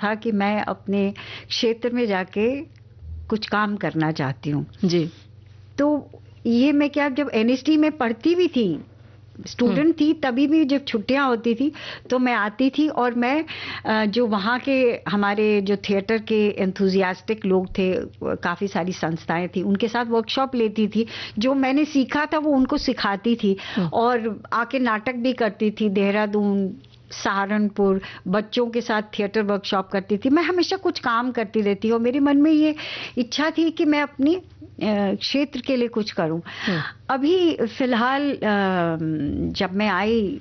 था कि मैं अपने क्षेत्र में जाके कुछ काम करना चाहती हूँ जी। तो ये मैं क्या, जब एनएसडी में पढ़ती भी थी, स्टूडेंट थी, तभी भी जब छुट्टियां होती थी तो मैं आती थी और मैं जो वहाँ के हमारे जो थिएटर के एंथुजियास्टिक लोग थे, काफ़ी सारी संस्थाएं थी, उनके साथ वर्कशॉप लेती थी। जो मैंने सीखा था वो उनको सिखाती थी और आके नाटक भी करती थी। देहरादून, सहारनपुर बच्चों के साथ थिएटर वर्कशॉप करती थी। मैं हमेशा कुछ काम करती रहती हूँ। मेरे मन में ये इच्छा थी कि मैं अपनी क्षेत्र के लिए कुछ करूं। अभी फिलहाल जब मैं आई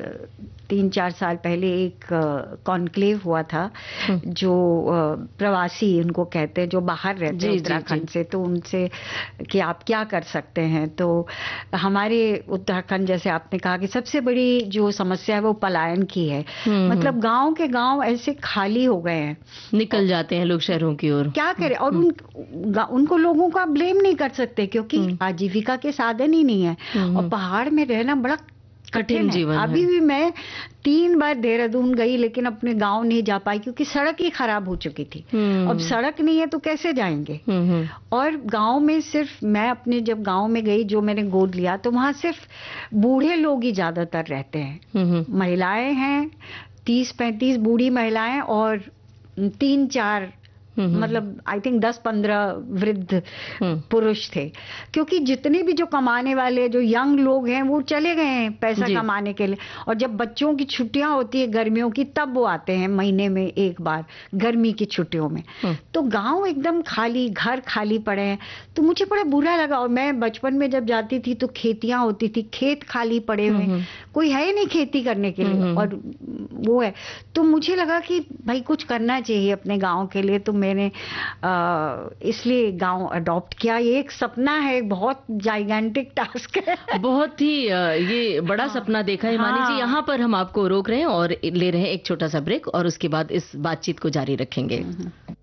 3-4 साल पहले, एक कॉन्क्लेव हुआ था जो प्रवासी उनको कहते हैं, जो बाहर रहते हैं उत्तराखंड से, तो उनसे कि आप क्या कर सकते हैं। तो हमारे उत्तराखंड, जैसे आपने कहा कि सबसे बड़ी जो समस्या है वो पलायन की है। मतलब गांव के गांव ऐसे खाली हो गए हैं, निकल जाते हैं लोग शहरों की ओर। क्या करें, और उनको लोगों का ब्लेम नहीं कर सकते क्योंकि आजीविका के साधन ही नहीं है और पहाड़ में रहना बड़ा कठिन जीवन है। अभी भी मैं 3 बार देहरादून गई लेकिन अपने गांव नहीं जा पाई क्योंकि सड़क ही खराब हो चुकी थी। अब सड़क नहीं है तो कैसे जाएंगे। और गांव में सिर्फ मैं अपने जब गांव में गई, जो मैंने गोद लिया, तो वहां सिर्फ बूढ़े लोग ही ज्यादातर रहते हैं। महिलाएं हैं, 30-35 बूढ़ी महिलाएं और 3-4 मतलब आई थिंक 10-15 वृद्ध पुरुष थे। क्योंकि जितने भी जो कमाने वाले जो यंग लोग हैं वो चले गए हैं पैसा कमाने के लिए, और जब बच्चों की छुट्टियां होती है गर्मियों की, तब वो आते हैं महीने में एक बार, गर्मी की छुट्टियों में। तो गांव एकदम खाली, घर खाली पड़े हैं। तो मुझे बड़ा बुरा लगा। और मैं बचपन में जब जाती थी तो खेतियां होती थी, खेत खाली पड़े हुए, कोई है ही नहीं खेती करने के लिए, और वो है। तो मुझे लगा कि भाई कुछ करना चाहिए अपने गांव के लिए। तो मैंने इसलिए गांव अडॉप्ट किया। ये एक सपना है, बहुत जाइगेंटिक टास्क है। बहुत ही ये बड़ा सपना देखा है हिमानी जी। यहाँ पर हम आपको रोक रहे हैं और ले रहे हैं एक छोटा सा ब्रेक, और उसके बाद इस बातचीत को जारी रखेंगे।